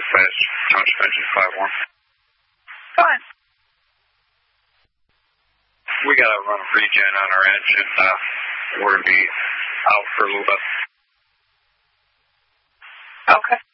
dispatch, Township Engine 5-1. Fine. We got to run a regen on our engine. We're going to be out for a little bit. Okay.